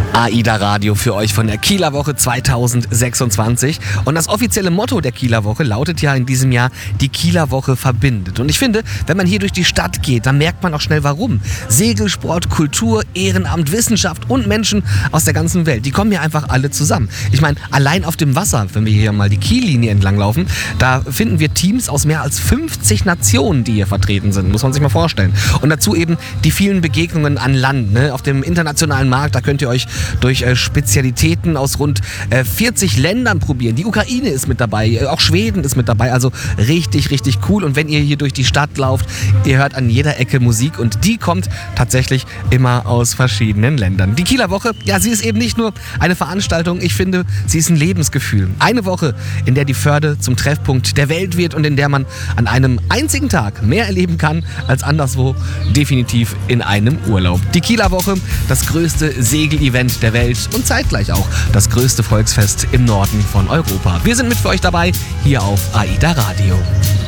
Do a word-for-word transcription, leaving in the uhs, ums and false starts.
AIDA Radio für euch von der Kieler Woche zweitausendsechsundzwanzig. Und das offizielle Motto der Kieler Woche lautet ja in diesem Jahr: Die Kieler Woche verbindet. Und ich finde, wenn man hier durch die Stadt geht, dann merkt man auch schnell warum. Segelsport, Kultur, Ehrenamt, Wissenschaft und Menschen aus der ganzen Welt, die kommen hier einfach alle zusammen. Ich meine, allein auf dem Wasser, wenn wir hier mal die Kiellinie entlang laufen, da finden wir Teams aus mehr als fünfzig Nationen, die hier vertreten sind, muss man sich mal vorstellen. Und dazu eben die vielen Begegnungen an Land, ne? Auf dem internationalen Markt, da könnt ihr euch durch äh, Spezialitäten aus rund äh, vierzig Ländern probieren. Die Ukraine ist mit dabei, äh, auch Schweden ist mit dabei, also richtig, richtig cool. Und wenn ihr hier durch die Stadt lauft, ihr hört an jeder Ecke Musik und die kommt tatsächlich immer aus verschiedenen Ländern. Die Kieler Woche, ja, sie ist eben nicht nur eine Veranstaltung, ich finde, sie ist ein Lebensgefühl. Eine Woche, in der die Förde zum Treffpunkt der Welt wird und in der man an einem einzigen Tag mehr erleben kann als anderswo, definitiv in einem Urlaub. Die Kieler Woche, das größte Segelevent der Welt und zeitgleich auch das größte Volksfest im Norden von Europa. Wir sind mit für euch dabei, hier auf AIDA Radio.